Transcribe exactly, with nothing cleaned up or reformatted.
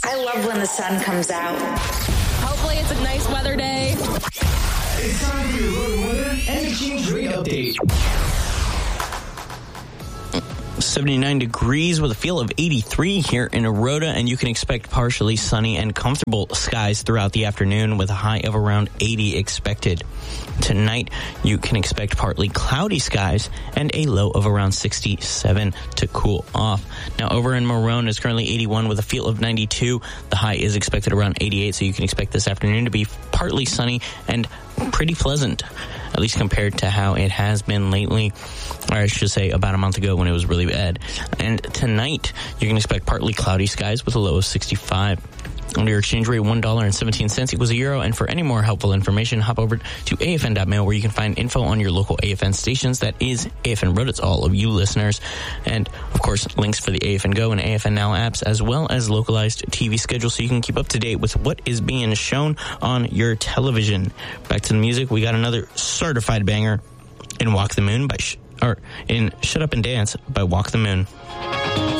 I love when the sun comes out. Hopefully it's a nice weather day. It's time for your local weather and exchange rate update. seventy-nine degrees with a feel of eighty-three here in Arota, and you can expect partially sunny and comfortable skies throughout the afternoon with a high of around eighty expected. Tonight, you can expect partly cloudy skies and a low of around sixty-seven to cool off. Now, over in Marone, it's currently eighty-one with a feel of ninety-two. The high is expected around eighty-eight, so you can expect this afternoon to be partly sunny and pretty pleasant, at least compared to how it has been lately, or I should say about a month ago when it was really bad. And tonight, you can expect partly cloudy skies with a low of sixty-five. Under your exchange rate, one dollar and seventeen cents equals a euro. And for any more helpful information, hop over to A F N dot mail, where you can find info on your local A F N stations. That is A F N Road. It's all of you listeners. And, of course, links for the A F N Go and A F N Now apps, as well as localized T V schedules, so you can keep up to date with what is being shown on your television. Back to the music. We got another certified banger in Walk the Moon by, Sh- or in Shut Up and Dance by Walk the Moon.